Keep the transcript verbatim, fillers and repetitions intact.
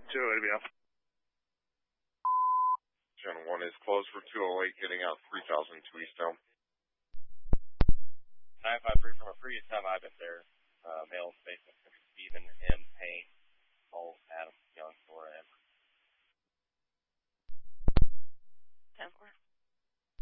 two A B F. Channel one is closed for two oh eight, getting out three thousand to eastbound. nine five three from a previous time I've been there. Uh, male space, Stephen M. Payne. All